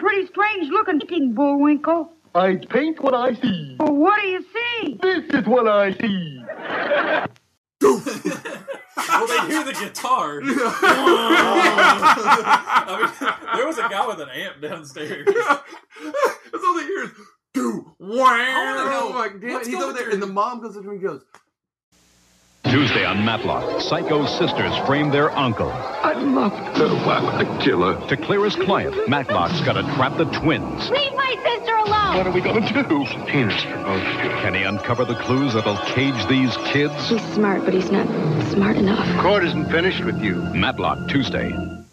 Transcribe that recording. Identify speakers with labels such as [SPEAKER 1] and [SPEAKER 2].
[SPEAKER 1] pretty strange-looking painting, Bullwinkle.
[SPEAKER 2] I paint what I see.
[SPEAKER 1] Well, what do you see?
[SPEAKER 2] This is what I see.
[SPEAKER 3] Well, they hear the guitar. I mean, there was a guy with an amp downstairs.
[SPEAKER 4] That's all they hear is, do, wow. Like, damn, he's over there, and the mom goes up to him and goes,
[SPEAKER 5] Tuesday on Matlock, Psycho's sisters frame their uncle.
[SPEAKER 2] I'd love to have a killer.
[SPEAKER 5] To clear his client, Matlock's got to trap the twins.
[SPEAKER 6] Leave my sister alone!
[SPEAKER 2] What are we going to do? Subpoenas for both of you.
[SPEAKER 5] Can he uncover the clues that'll cage these kids?
[SPEAKER 6] He's smart, but he's not smart enough.
[SPEAKER 2] Court isn't finished with you.
[SPEAKER 5] Matlock, Tuesday.